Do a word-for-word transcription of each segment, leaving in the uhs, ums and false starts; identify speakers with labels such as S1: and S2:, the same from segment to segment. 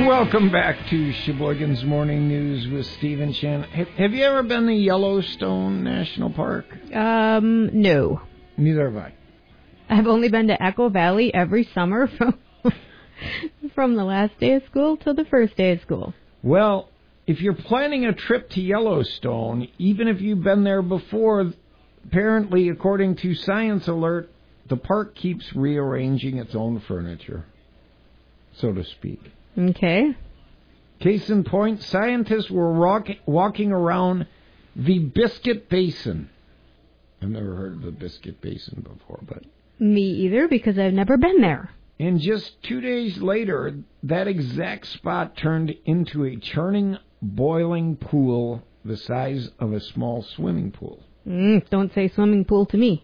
S1: Welcome back to Sheboygan's Morning News with Steve and Shan. Have, have you ever been to Yellowstone National Park?
S2: Um, no.
S1: Neither have I.
S2: I've only been to Echo Valley every summer from from the last day of school till the first day of school.
S1: Well, if you're planning a trip to Yellowstone, even if you've been there before, apparently, according to Science Alert, the park keeps rearranging its own furniture, so to speak.
S2: Okay.
S1: Case in point, scientists were walk, walking around the Biscuit Basin. I've never heard of the Biscuit Basin before, but...
S2: Me either, because I've never been there.
S1: And just two days later, that exact spot turned into a churning, boiling pool the size of a small swimming pool.
S2: Mm, don't say swimming pool to me.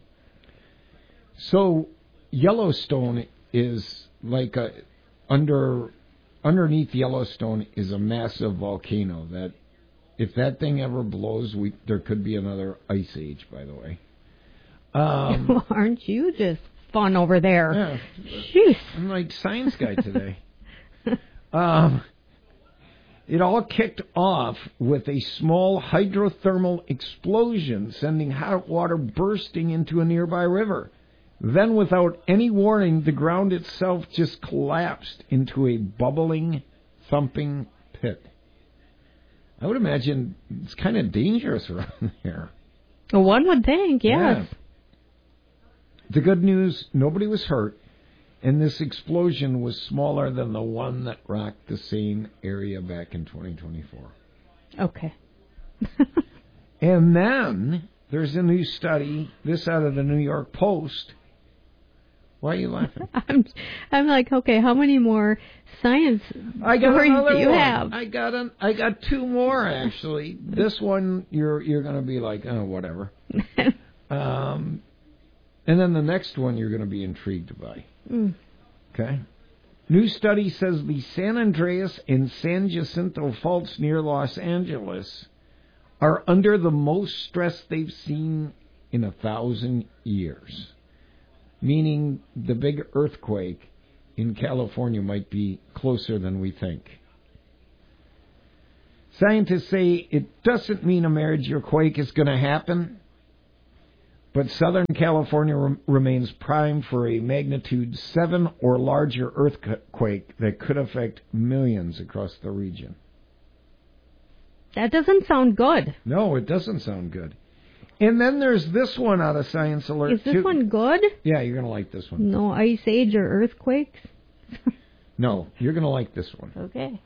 S1: So, Yellowstone is like a... under... Underneath Yellowstone is a massive volcano that, if that thing ever blows, we there could be another ice age, by the way. Um,
S2: well, aren't you just fun over there?
S1: Yeah.
S2: Jeez.
S1: I'm like science guy today. um, it all kicked off with a small hydrothermal explosion, sending hot water bursting into a nearby river. Then, without any warning, the ground itself just collapsed into a bubbling, thumping pit. I would imagine it's kind of dangerous around here.
S2: Well, one would think, yes.
S1: Yeah. The good news, nobody was hurt, and this explosion was smaller than the one that rocked the same area back in twenty twenty-four.
S2: Okay.
S1: And then, there's a new study, this out of the New York Post. Why are you laughing?
S2: I'm, I'm like, okay, how many more science
S1: I got
S2: stories
S1: another
S2: do you
S1: one.
S2: have?
S1: I got an, I got two more actually. This one you're you're going to be like, oh, whatever. um, and then the next one you're going to be intrigued by.
S2: Mm.
S1: Okay. New study says the San Andreas and San Jacinto faults near Los Angeles are under the most stress they've seen in a thousand years. Meaning the big earthquake in California might be closer than we think. Scientists say it doesn't mean a major quake is going to happen, but Southern California re- remains primed for a magnitude seven or larger earthquake that could affect millions across the region.
S2: That doesn't sound good.
S1: No, it doesn't sound good. And then there's this one out of Science Alert.
S2: Is this
S1: too.
S2: one good?
S1: Yeah, you're going to like this one.
S2: No ice age or earthquakes?
S1: No, you're going to like this one.
S2: Okay.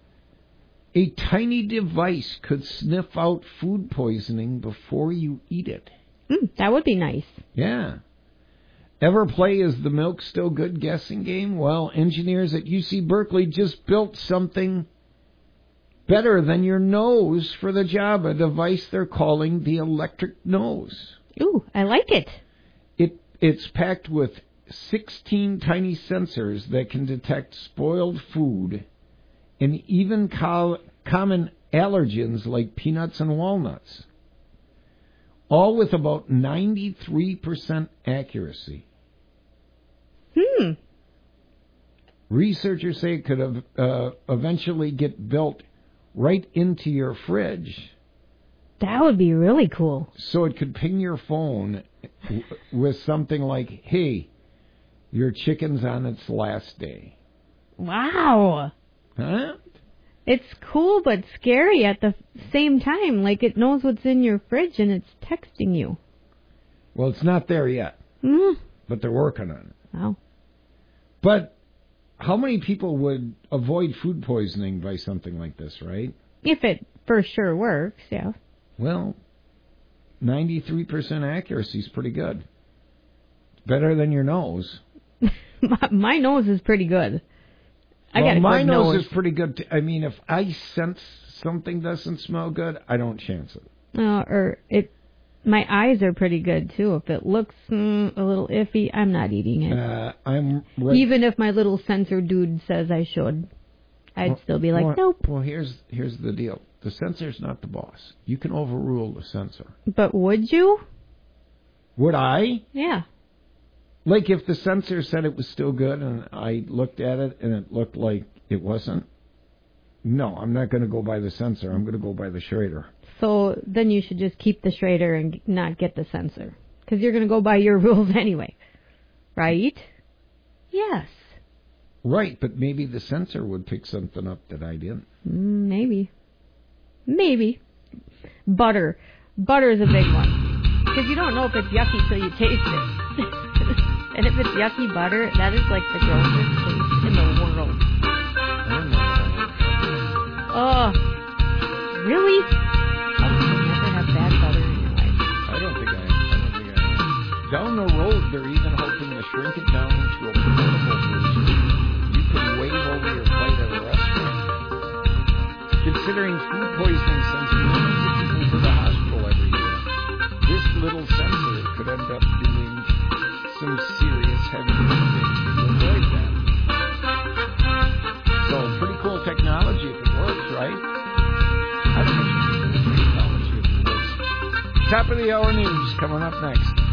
S1: A tiny device could sniff out food poisoning before you eat it.
S2: Mm, that would be nice.
S1: Yeah. Ever play Is the Milk Still Good guessing game? Well, engineers at U C Berkeley just built something better than your nose for the job, a device they're calling the electric nose.
S2: Ooh, I like it.
S1: It It's packed with sixteen tiny sensors that can detect spoiled food and even co- common allergens like peanuts and walnuts, all with about ninety-three percent accuracy.
S2: Hmm.
S1: Researchers say it could have, uh, eventually get built right into your fridge.
S2: That would be really cool.
S1: So it could ping your phone w- with something like, hey, your chicken's on its last day.
S2: Wow.
S1: Huh?
S2: It's cool but scary at the same time. Like it knows what's in your fridge and it's texting you.
S1: Well, it's not there yet.
S2: Mm.
S1: But they're working on it.
S2: Wow.
S1: But how many people would avoid food poisoning by something like this, right?
S2: If it for sure works, yeah.
S1: Well, ninety-three percent accuracy is pretty good. It's better than your nose.
S2: my, my nose is pretty good. I
S1: well,
S2: got a
S1: my
S2: good
S1: nose,
S2: nose
S1: is pretty good. T- I mean, if I sense something doesn't smell good, I don't chance it.
S2: Uh, or it, my eyes are pretty good too. If it looks mm, a little iffy, I'm not eating it.
S1: Uh, I'm re-
S2: Even if my little sensor dude says I should, I'd
S1: well,
S2: still be like,
S1: well,
S2: nope.
S1: Well, here's here's the deal. The sensor's not the boss. You can overrule the sensor.
S2: But would you?
S1: Would I?
S2: Yeah.
S1: Like if the sensor said it was still good and I looked at it and it looked like it wasn't, No, I'm not going to go by the sensor. I'm going to go by the Schrader.
S2: So then you should just keep the Schrader and not get the sensor. Because you're going to go by your rules anyway. Right? Yes.
S1: Right, but maybe the sensor would pick something up that I didn't.
S2: Mm, maybe. Maybe. Butter. Butter is a big one. Because you don't know if it's yucky till you taste it. And if it's yucky butter, that is like the grossest taste in the world.
S1: I don't know.
S2: Oh, really? Oh, you never have bad butter in your life.
S1: I don't think I have. I don't think I have. Down the road, they're even hoping to shrink it down into a portable version. You can wave over your plate at a restaurant. Considering food poisoning sends millions of people to the hospital every year, this little sensor could end up doing some serious heavy lifting to avoid that. So, pretty cool technology if it works, right? I don't know if it's cool technology if it works. Top of the hour news coming up next.